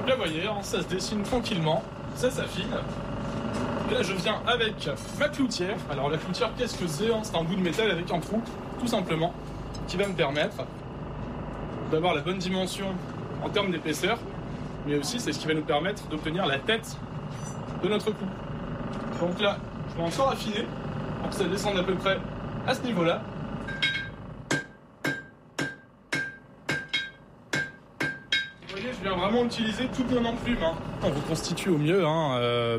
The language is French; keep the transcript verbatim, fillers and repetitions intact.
Donc là, vous voyez, hein, ça se dessine tranquillement, ça s'affine. Et là, je viens avec ma cloutière. Alors la cloutière, qu'est-ce que c'est, hein? C'est un bout de métal avec un trou, tout simplement, qui va me permettre d'avoir la bonne dimension en termes d'épaisseur, mais aussi c'est ce qui va nous permettre d'obtenir la tête de notre coup. Donc là, je vais encore affiner pour que ça descende à peu près à ce niveau-là. Vous voyez, je viens vraiment utiliser toute mon enclume. Hein. On reconstitue au mieux. Hein, euh